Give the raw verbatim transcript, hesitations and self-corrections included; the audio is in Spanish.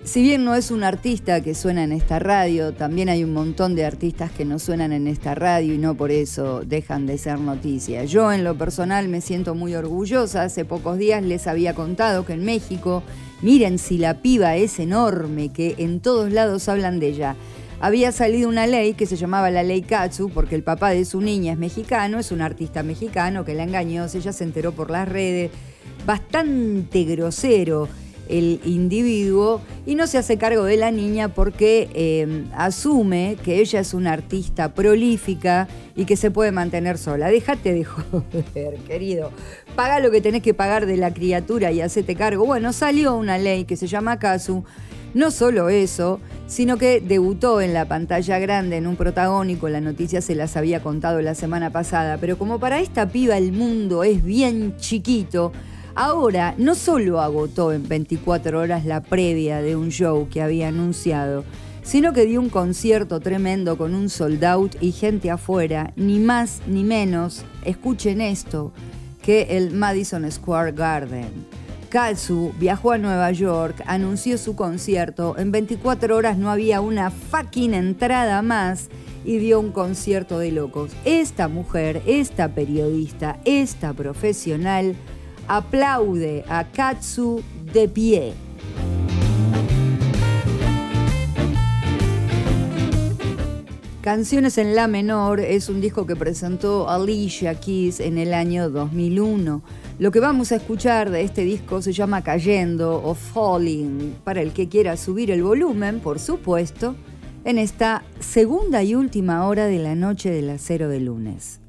Si bien no es un artista que suena en esta radio, también hay un montón de artistas que no suenan en esta radio y no por eso dejan de ser noticia. Yo en lo personal me siento muy orgullosa. Hace pocos días les había contado que en México, miren si la piba es enorme, que en todos lados hablan de ella. Había salido una ley que se llamaba la ley Katsu, porque el papá de su niña es mexicano, es un artista mexicano que la engañó, ella se enteró por las redes, bastante grosero el individuo, y no se hace cargo de la niña porque eh, asume que ella es una artista prolífica y que se puede mantener sola. Déjate de joder, querido. Paga lo que tenés que pagar de la criatura y hacete cargo. Bueno, salió una ley que se llama Katsu. No solo eso, sino que debutó en la pantalla grande en un protagónico. La noticia se las había contado la semana pasada, pero como para esta piba el mundo es bien chiquito, ahora no solo agotó en veinticuatro horas la previa de un show que había anunciado, sino que dio un concierto tremendo con un sold out y gente afuera, ni más ni menos, escuchen esto, que el Madison Square Garden. Katsu viajó a Nueva York, anunció su concierto, en veinticuatro horas no había una fucking entrada más y dio un concierto de locos. Esta mujer, esta periodista, esta profesional aplaude a Katsu de pie. Canciones en la menor es un disco que presentó Alicia Keys en el año dos mil uno. Lo que vamos a escuchar de este disco se llama Cayendo o Falling, para el que quiera subir el volumen, por supuesto, en esta segunda y última hora de la noche del acero de lunes.